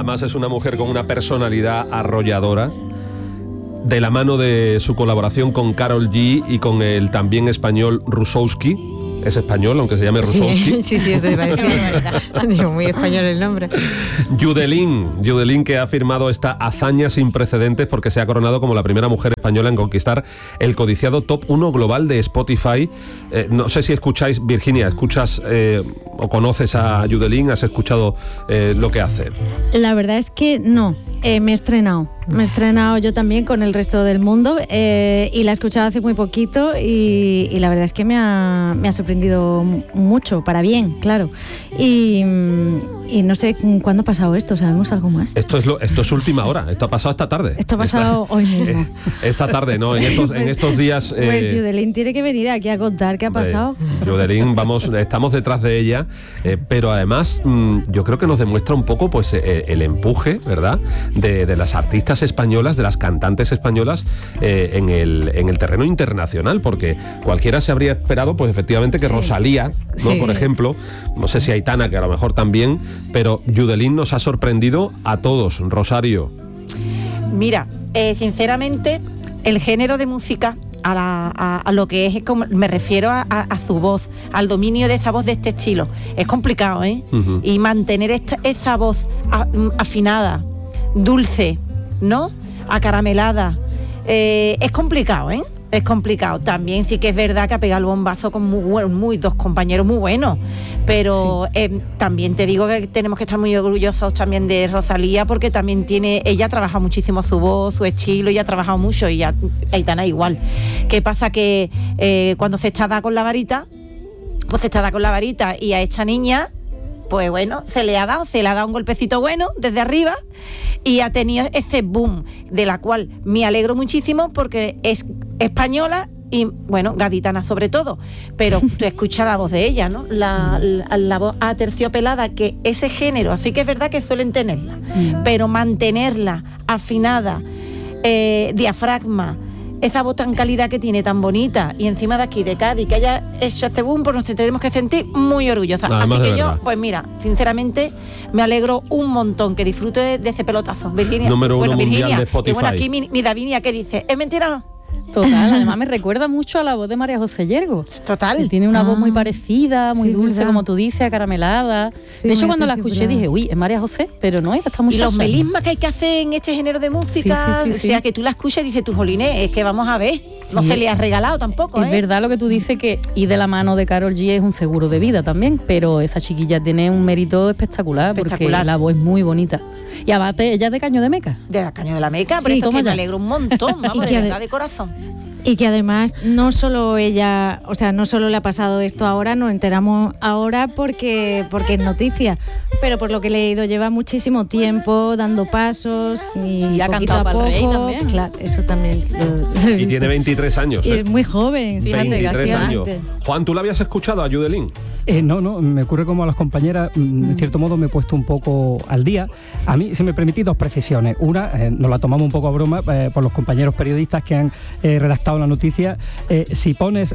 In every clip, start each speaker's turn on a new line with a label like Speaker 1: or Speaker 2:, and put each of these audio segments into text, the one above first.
Speaker 1: Además es una mujer con una personalidad arrolladora, de la mano de su colaboración con Karol G y con el también español Rusowski. Es español, aunque se llame Rusowski.
Speaker 2: Sí, es de Digo, muy español el nombre.
Speaker 1: Yudelín, que ha firmado esta hazaña sin precedentes porque se ha coronado como la primera mujer española en conquistar el codiciado Top 1 global de Spotify. No sé si escucháis, Virginia, ¿escuchas o conoces a Yudelín? ¿Has escuchado lo que hace?
Speaker 3: La verdad es que no. Me he estrenado yo también con el resto del mundo y la he escuchado hace muy poquito y la verdad es que me ha sorprendido mucho, para bien, claro. Y no sé cuándo ha pasado esto, ¿sabemos algo más?
Speaker 1: Esto es última hora, esto ha pasado esta tarde.
Speaker 3: Esto ha pasado hoy mismo.
Speaker 1: Esta tarde, ¿no? En estos días...
Speaker 3: Pues Yudelín tiene que venir aquí a contar qué ha pasado.
Speaker 1: Yudelín, estamos detrás de ella, pero además yo creo que nos demuestra un poco pues el empuje, ¿verdad?, de las artistas españolas, de las cantantes españolas en el terreno internacional, porque cualquiera se habría esperado, pues efectivamente, que Rosalía, ¿no? Sí. Por ejemplo, no sé si Aitana, que a lo mejor también, pero Yudelín nos ha sorprendido a todos. Rosario.
Speaker 4: Mira, sinceramente, el género de música, a lo que es, como, me refiero a su voz, al dominio de esa voz de este estilo, es complicado, ¿eh? Uh-huh. Y mantener esa voz afinada, dulce, ¿no?, acaramelada, es complicado, ¿eh? Es complicado. También sí que es verdad que ha pegado el bombazo con dos compañeros muy buenos, pero sí. También te digo que tenemos que estar muy orgullosos también de Rosalía, porque también ella ha trabajado muchísimo su voz, su estilo, y ha trabajado mucho, y Aitana igual. ¿Qué pasa? Que cuando se está da con la varita, y a esta niña, pues bueno, se le ha dado un golpecito bueno desde arriba y ha tenido ese boom, de la cual me alegro muchísimo porque es española y, bueno, gaditana sobre todo, pero tú escuchas la voz de ella, ¿no? La voz aterciopelada, que ese género, así que es verdad que suelen tenerla, pero mantenerla afinada, diafragma, esa voz tan cálida que tiene, tan bonita, y encima de aquí, de Cádiz, que haya hecho este boom, pues nos tenemos que sentir muy orgullosas. Así que yo, pues mira, sinceramente, me alegro un montón, que disfrute de ese pelotazo. Virginia,
Speaker 1: número uno mundial Virginia, de Spotify.
Speaker 4: Y bueno, aquí mi Davinia, ¿qué dice? ¿Es mentira o no?
Speaker 5: Total, además me recuerda mucho a la voz de María José Yergo.
Speaker 4: Total.
Speaker 5: Tiene una voz muy parecida, muy dulce, ¿verdad?, como tú dices, acaramelada. Sí, de hecho, cuando la escuché dije, uy, es María José, pero no, está muy.
Speaker 4: Y los melismas que hay que hacer en este género de música, o sea, que tú la escuchas y dices, tú, jolines, es que vamos a ver, no se le has regalado tampoco,
Speaker 5: Es verdad lo que tú dices, que ir de la mano de Karol G es un seguro de vida también, pero esa chiquilla tiene un mérito espectacular. Porque la voz es muy bonita. Y aparte, ella es de Caño de Meca.
Speaker 4: De Caño de la Meca, pero eso que me alegro un montón, vamos, de verdad, de corazón.
Speaker 3: Y que además no solo ella, o sea, no solo le ha pasado esto ahora, nos enteramos ahora porque es noticia, pero por lo que he leído lleva muchísimo tiempo dando pasos y
Speaker 5: ha cantado para el rey también.
Speaker 3: Claro, eso también.
Speaker 1: Y tiene 23 años.
Speaker 3: Y es muy joven.
Speaker 1: 23 años. Juan, ¿tú la habías escuchado a Yudelín?
Speaker 6: No, me ocurre como a las compañeras, de cierto modo me he puesto un poco al día. A mí se me permití dos precisiones. Una, nos la tomamos un poco a broma por los compañeros periodistas que han redactado la noticia. Si pones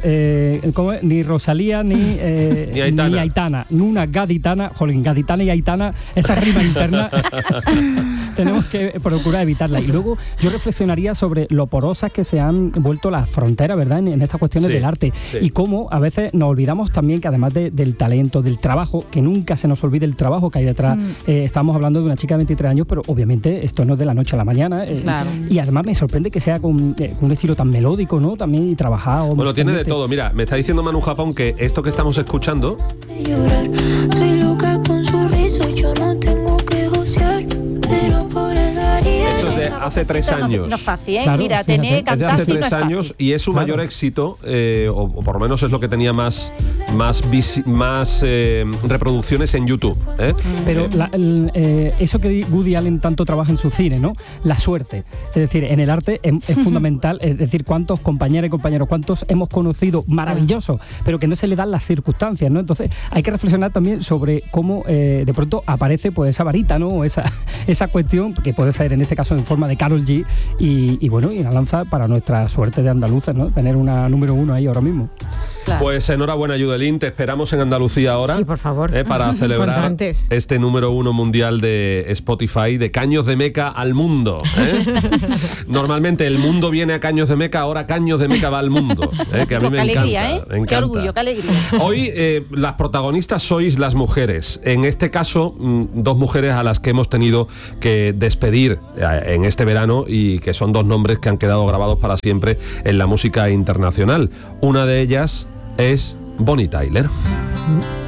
Speaker 6: ni Rosalía ni Aitana, una gaditana, jolín, gaditana y Aitana, esa rima interna tenemos que procurar evitarla. Y luego yo reflexionaría sobre lo porosas que se han vuelto las fronteras, ¿verdad?, en estas cuestiones del arte, y cómo a veces nos olvidamos también que además del talento, del trabajo, que nunca se nos olvide el trabajo que hay detrás. Estamos hablando de una chica de 23 años, pero obviamente esto no es de la noche a la mañana. Claro. Y además me sorprende que sea con un estilo tan melódico, ¿no?, también, y trabajado.
Speaker 1: Bueno, tiene de todo. Mira, me está diciendo Manu Japón que esto que estamos escuchando...
Speaker 7: Soy loca con su risa y yo no tengo que gocear, pero por el
Speaker 1: Esto es de hace 3 años.
Speaker 4: No es fácil, ¿eh? Claro, mira, tener que cantar
Speaker 1: hace 3 años y es su mayor éxito, o por lo menos es lo que tenía más reproducciones en YouTube, ¿eh?
Speaker 6: Pero eso que Woody Allen tanto trabaja en su cine, ¿no? La suerte. Es decir, en el arte es fundamental, es decir, cuántos compañeros y compañeros, cuántos hemos conocido maravillosos, pero que no se le dan las circunstancias, ¿no? Entonces hay que reflexionar también sobre cómo de pronto aparece pues esa varita, ¿no? Esa cuestión que puede ser en este caso en forma de Karol G y bueno, y una lanza para nuestra suerte de andaluces, ¿no? Tener una número 1 ahí ahora mismo.
Speaker 3: Claro.
Speaker 1: Pues enhorabuena, Yudelín, te esperamos en Andalucía ahora.
Speaker 2: Sí, por favor.
Speaker 1: Para celebrar
Speaker 2: Contantes.
Speaker 1: este número 1 mundial de Spotify, de Caños de Meca al mundo. Normalmente el mundo viene a Caños de Meca, ahora Caños de Meca va al mundo. Que a mí
Speaker 4: Qué alegría,
Speaker 1: me encanta.
Speaker 4: Qué orgullo, qué alegría.
Speaker 1: Hoy las protagonistas sois las mujeres. En este caso, dos mujeres a las que hemos tenido que despedir en este verano y que son dos nombres que han quedado grabados para siempre en la música internacional. Una de ellas es Bonnie Tyler.